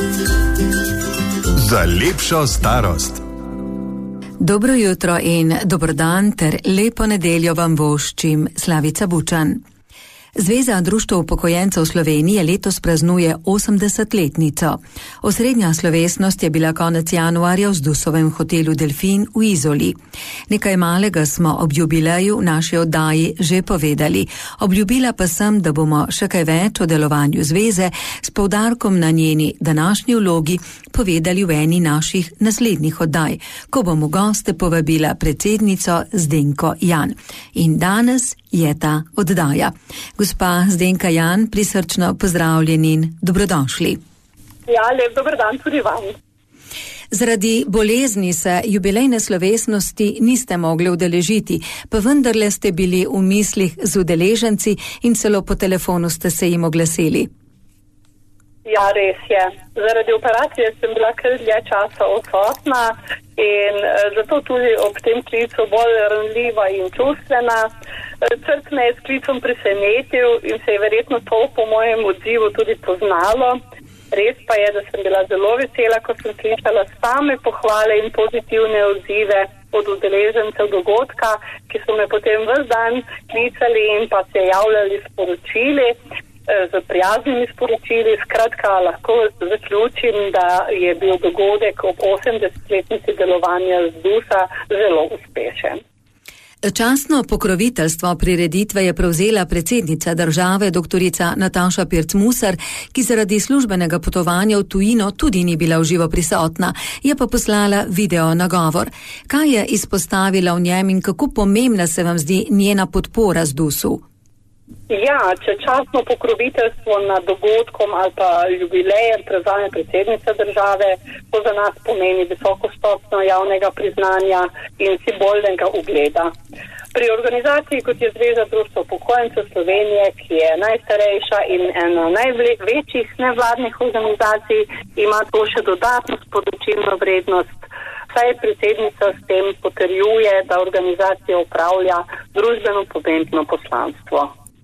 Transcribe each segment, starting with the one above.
Za lepšo starost. Dobro jutro in dobrodan ter lepo nedeljo vam voščim Slavica Bučan. Zveza društev upokojencev Slovenije letos praznuje 80-letnico. Osrednja slovesnost je bila konec januarja v Zdusovem hotelu Delfin v Izoli. Nekaj malega smo ob jubileju v naši oddaji že povedali. Obljubila pa sem, da bomo še kaj več o delovanju zveze s poudarkom na njeni današnji vlogi povedali v eni naših naslednjih oddaj, ko bomo goste povabila predsednico Zdenko Jan. In danes je ta oddaja. Gospa Zdenka Jan, prisrčno pozdravljeni in dobrodošli. Ja, lep dober dan tudi vam. Zaradi bolezni se jubilejne slovesnosti niste mogli udeležiti, pa vendarle ste bili v mislih z udeleženci in celo po telefonu ste se jim oglasili. Ja, res je. Zaradi operacije sem bila kar dlje časa odsotna in zato tudi ob tem klicu bolj ranljiva in čustvena. Crt me je s klicom presenetil in se je verjetno to po mojem odzivu tudi poznalo. Res pa je, da sem bila zelo vesela, ko sem slišala same pohvale in pozitivne odzive od udeležencev dogodka, ki so me potem ves dan klicali in pa se javljali sporočili, z prijaznimi sporočili. Skratka, lahko zaključim, da je bil dogodek ob 80-letnici delovanja ZDUS-a zelo uspešen. Častno pokroviteljstvo prireditve je prevzela predsednica države doktorica Nataša Pirc-Musar, ki zaradi službenega potovanja v tujino tudi ni bila v živo prisotna, je pa poslala video nagovor. Kaj je izpostavila v njem in kako pomembna se vam zdi njena podpora ZDUS-u? Ja, če častno pokroviteljstvo nad dogodkom ali pa jubilejem prevzame predsednica države, to za nas pomeni visoko stopnjo javnega priznanja in simbolnega ugleda. Pri organizaciji, kot je Zveza društev upokojencev Slovenije, ki je najstarejša in ena največjih nevladnih organizacij, ima to še dodatno sporočilno vrednost, saj predsednica s tem potrjuje, da organizacija upravlja družbeno pomembno poslanstvo.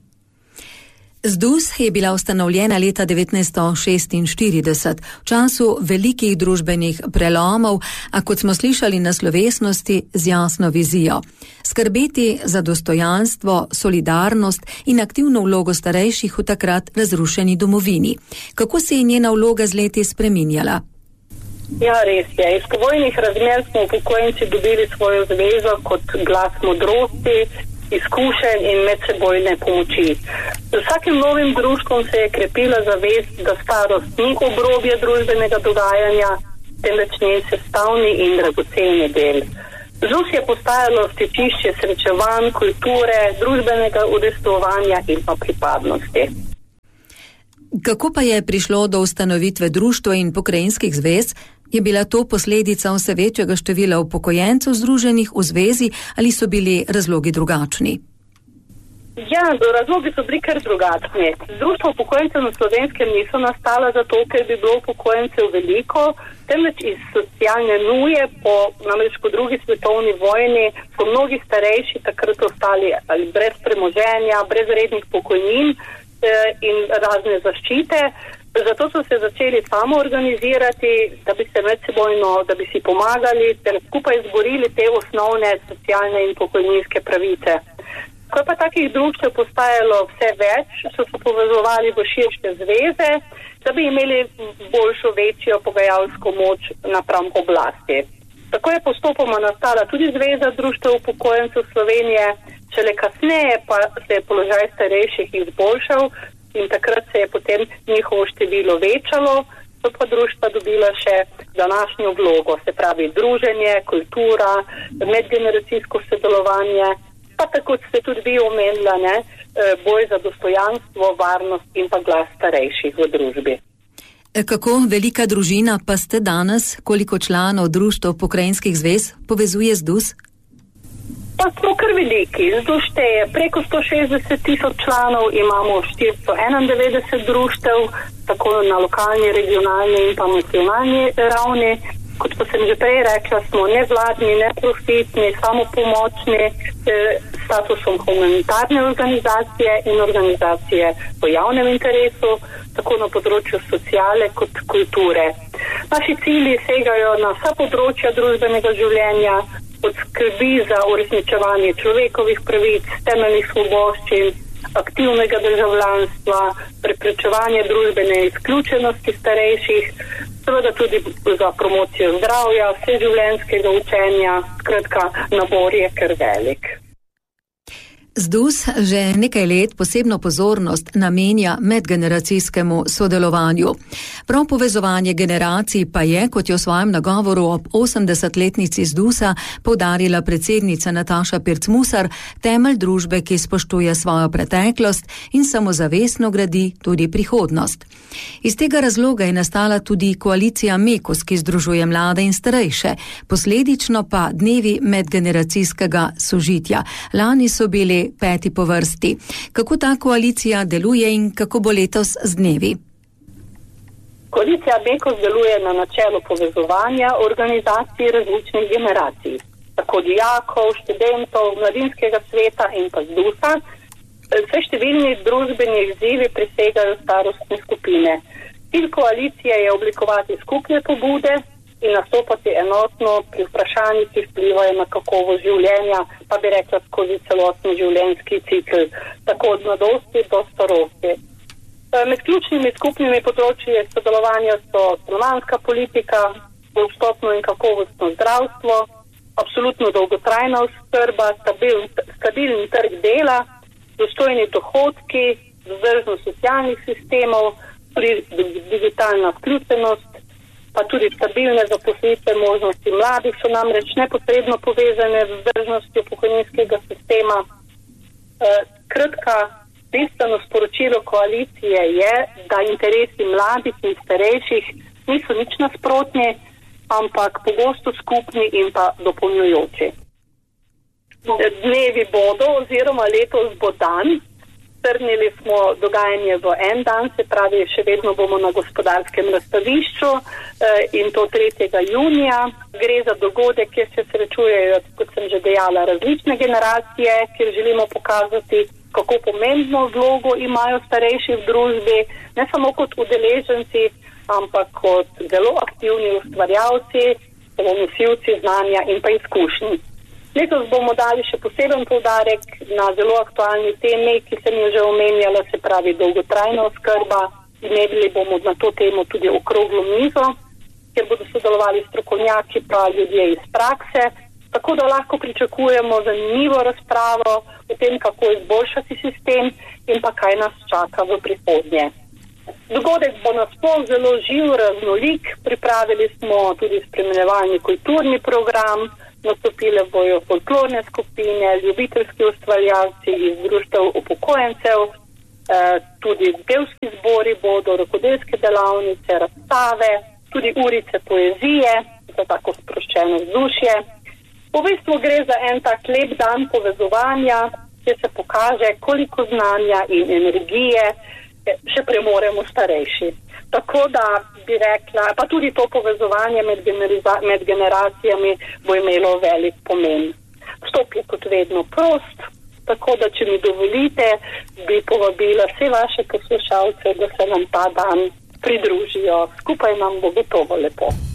ZDUS je bila ustanovljena leta 1946, v času velikih družbenih prelomov, a kot smo slišali na slovesnosti, z jasno vizijo. Skrbeti za dostojanstvo, solidarnost in aktivno vlogo starejših v takrat razrušeni domovini. Kako se je njena vloga z leti spreminjala? Ja, res je. Iz povojnih razmer smo upokojenci dobili svojo zvezo kot glas modrosti, izkušenj in medsebojne pomoči. Z vsakim novim društvom se je krepila zavest, da starost ni obrobje družbenega dogajanja, temveč njen sestavni in dragoceni del. ZDUS je postajalo stičišče srečevanj, kulture, družbenega udejstvovanja in pa pripadnosti. Kako pa je prišlo do ustanovitve društva in pokrajinskih zvez? Je bila to posledica vse večjega števila upokojencev združenih v zvezi ali so bili razlogi drugačni? Ja, razlogi so bili kar drugačni. Društva upokojencev na Slovenskem niso nastala zato, ker bi bilo upokojencev veliko, temveč iz socialne nuje, namreč po drugi svetovni vojni so mnogi starejši takrat ostali ali brez premoženja, brez rednih pokojnin in razne zaščite. Zato so se začeli samo organizirati, da bi se medsebojno, da bi si pomagali ter skupaj izborili te osnovne socialne in pokojninske pravice. Ko je pa takih društev postajalo vse več, so se povezovali v širše zveze, da bi imeli boljšo, večjo pogajalsko moč napram oblasti. Tako je postopoma nastala tudi Zveza društev upokojencev Slovenije, šele kasneje pa se je položaj starejših izboljšal in takrat se je potem njihovo število večalo, so pa društva dobila še današnjo vlogo, se pravi druženje, kultura, medgeneracijsko sodelovanje, pa tako ste tudi vi omenila, boj za dostojanstvo, varnost in pa glas starejših v družbi. Kako velika družina pa ste danes, koliko članov društev pokrajinskih zvez povezuje ZDUS? Pa smo kar veliki. ZDUS šteje preko 160,000 članov, imamo 491 društev, tako na lokalni, regionalni in pa nacionalni ravni. Kot pa sem že prej rekla, smo nevladni, neprofitni, samopomočni statusom humanitarne organizacije in organizacije po javnem interesu, tako na področju sociale kot kulture. Naši cilji segajo na vsa področja družbenega življenja, od skrbi za uresničevanje človekovih pravic, temeljnih svoboščin, aktivnega državljanstva, preprečevanje družbene izključenosti starejših, seveda tudi za promocijo zdravja, vseživljenjskega učenja, skratka, nabor je kar velik. ZDUS že nekaj let posebno pozornost namenja medgeneracijskemu sodelovanju. Prav povezovanje generacij pa je, kot je v svojem nagovoru ob 80-letnici ZDUS-a poudarila predsednica Nataša Pirc-Musar, temelj družbe, ki spoštuje svojo preteklost in samozavestno gradi tudi prihodnost. Iz tega razloga je nastala tudi koalicija MEKOS, ki združuje mlade in starejše, posledično pa dnevi medgeneracijskega sožitja. Lani so bili 5. po vrsti. Kako ta koalicija deluje in kako bo letos z dnevi? Koalicija MEKOS deluje na načelu povezovanja organizacij različnih generacij, tako dijakov, študentov, mladinskega sveta in pa ZDUS-a. Vse številni družbeni izzivi presegajo starostne skupine. Cilj koalicije je oblikovati skupne pobude in nastopati enotno pri vprašanjih, ki vplivajo na kakovost življenja, pa bi rekla skozi celotni življenjski cikl, tako od mladosti do starosti. Med ključnimi skupnimi področji sodelovanja so stanovanjska politika, dostopno in kakovostno zdravstvo, absolutno dolgotrajna oskrba, stabilen trg dela, dostojni dohodki, vzdržnost socialnih sistemov, digitalna vključenost, pa tudi stabilne zaposlitve, možnosti mladih so namreč neposredno povezane z vzdržnostjo pokojninskega sistema. Kratka, bistveno sporočilo koalicije je, da interesi mladih in starejših niso nič nasprotni, ampak pogosto skupni in pa dopolnjujoči. Dnevi bodo oziroma letos bo dan. Strnili smo dogajanje v en dan, se pravi, še vedno bomo na gospodarskem razstavišču in to 3. junija. Gre za dogodek, kjer se srečujejo, kot sem že dejala, različne generacije, kjer želimo pokazati, kako pomembno vlogo imajo starejši v družbi, ne samo kot udeleženci, ampak kot zelo aktivni ustvarjalci, nosilci znanja in pa izkušnji. Letos bomo dali še poseben poudarek na zelo aktualni temi, ki sem jo že omenjala, se pravi dolgotrajna oskrba. Imeli bomo na to temo tudi okroglo mizo, kjer bodo sodelovali strokovnjaki pa ljudje iz prakse, tako da lahko pričakujemo zanimivo razpravo o tem, kako izboljšati sistem in pa kaj nas čaka v prihodnje. Dogodek bo nasploh zelo živ, raznolik, pripravili smo tudi spremljevalni kulturni program, nastopile bojo folklorne skupine, ljubiteljski ustvarjalci iz društev upokojencev, tudi pevski zbori bodo, rokodelske delavnice, razstave, tudi urice poezije, za tako sproščeno vzdušje. V bistvu gre za en tak lep dan povezovanja, kjer se pokaže, koliko znanja in energije še premoremo starejši. Tako da bi rekla, pa tudi to povezovanje med generacijami bo imelo velik pomen. Vstop je kot vedno prost, tako da, če mi dovolite, bi povabila vse vaše poslušalce, da se nam ta dan pridružijo. Skupaj nam bo gotovo lepo.